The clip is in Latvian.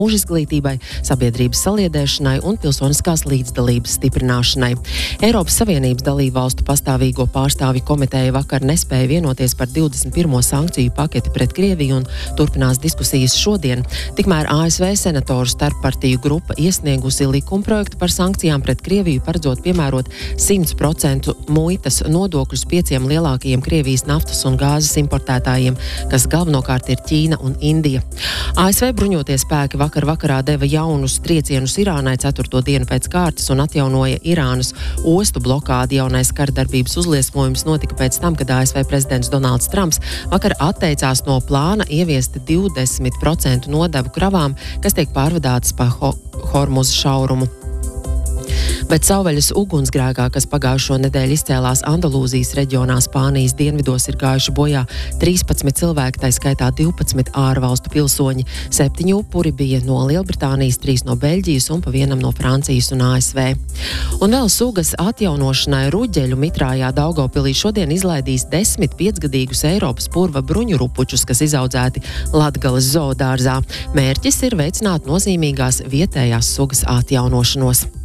mūža izglītībai, sabiedrības saliedēšanai un pilsoniskās līdzdalības stiprināšanai. Eiropas Savienības dalībvalstu pastāvīgo pārstāvju komiteja vakar nespēja vienoties par 21. sankciju paketi pret Krieviju un turpinās diskusijas šodien. Tikmēr ASV senatoru starppartiju grupa iesniegusi likumprojektu par sankcijām pret Krieviju, paredzot piemērot 100% muitas nodokļus 5 lielākajiem Krievijas naftas un gāzes importētājiem, kas galvenokārt ir Ķīna un Indija. ASV bruņoties spēki vakarā deva jaunus triecienus Irānai 4. dienu pēc kārtas un atjaunoja Irānas ostu blokādi. Jaunais kardarbības uzliesmojums notika pēc tam, kad ASV prezidents Donalds Trumps vakar atteicās no plāna ieviest 20% nodevu kravām, kas tiek pārvadātas pa Hormuza šaurumu. Bet savvaļas ugunsgrēkā, kas pagājušo nedēļu izcēlās Andalūzijas reģionā Spānijas dienvidos, ir gājuši bojā 13 cilvēki, tā skaitā 12 ārvalstu pilsoņi. 7 upuri bija no Lielbritānijas, 3 no Beļģijas un pa vienam no Francijas un ASV. Un vēl sugas atjaunošanai Ruģeļu mitrājā Daugavpilī šodien izlaidīs 10 5-gadīgus Eiropas purva bruņurupučus, kas izaudzēti Latgales zoodārzā. Mērķis ir veicināt nozīmīgās vietējās sugas atjaunošanos.